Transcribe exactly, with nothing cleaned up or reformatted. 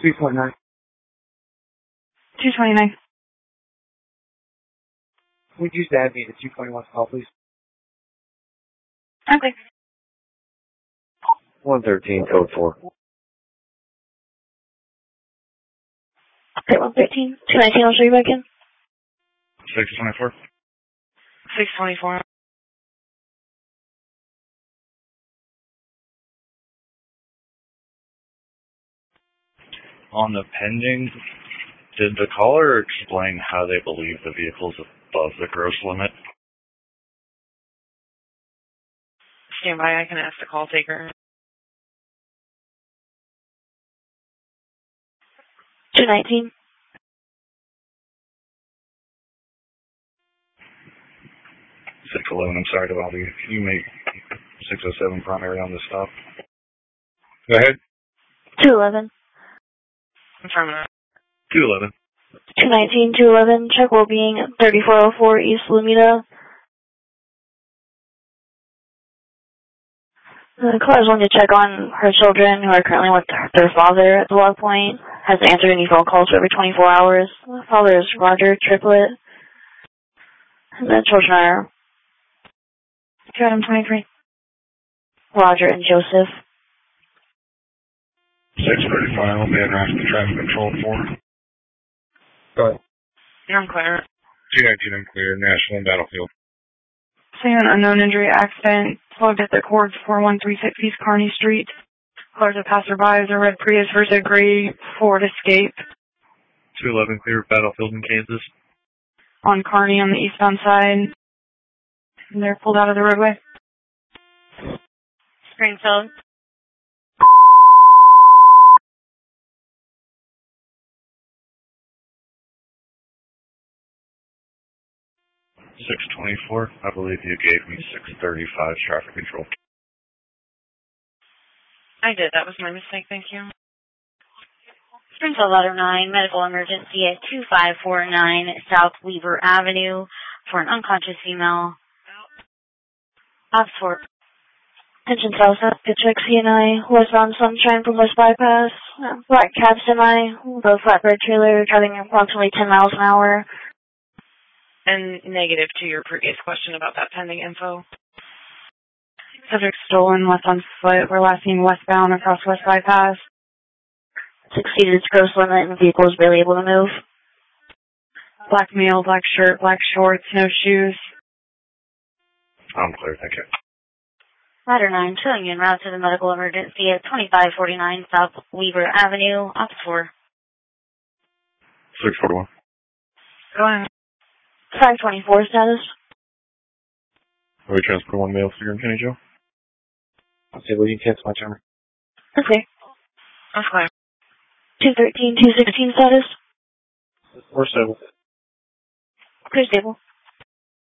three point nine. two twenty-nine. Would you just add me to two twenty-one call, please? Okay. one thirteen, code four. Okay, one thirteen. two nineteen, I'll show you back in. six twenty-four. six twenty-four. On the pending, did the caller explain how they believe the vehicle's above the gross limit? Stand by, I can ask the call taker. two nineteen. six eleven, I'm sorry to bother you. You make six oh seven primary on the stop. Go ahead. two eleven. Affirmative. two eleven. two nineteen, two eleven. Check well-being, thirty-four oh four East Lumita. The caller's wanting to check on her children who are currently with their father at the log point. Hasn't answered any phone calls for over twenty-four hours. The father is Roger Triplett. And the children are two item twenty-three. Roger and Joseph. six thirty-five, I'll be in Rapid Traffic Control four. Go ahead. You're unclear. two nineteen, I'm clear. National and Battlefield. Seeing an unknown injury accident. Plugged at the Accords four one three six East Kearney Street. Cars of passerbys, a red Prius versus a gray Ford Escape. two eleven, clear. Battlefield in Kansas. On Kearney on the eastbound side. And they're pulled out of the roadway. Springfield. six twenty-four, I believe you gave me six thirty-five traffic control. I did. That was my mistake. Thank you. Springfield Ladder nine, medical emergency at two five four nine South Weaver Avenue for an unconscious female. Oxford. Attention South Pitchwick C N I, westbound Sunshine from West Bypass. Black cab semi, the flatbed trailer driving approximately ten miles an hour. And negative to your previous question about that pending info. Subject stolen, left on foot. We're last seen westbound across West Bypass. It's exceeded its gross limit and the vehicle is barely able to move. Black male, black shirt, black shorts, no shoes. I'm clear, thank you. Ladder nine, showing you en route to the medical emergency at twenty-five forty-nine South Weaver Avenue, Oxford. six forty-one. Go ahead. five twenty-four status. Are we transport one male figure in Kenny Joe? I'll say, will you cancel my timer? Okay. That's clear. two thirteen, two sixteen status. We're stable. Clear stable.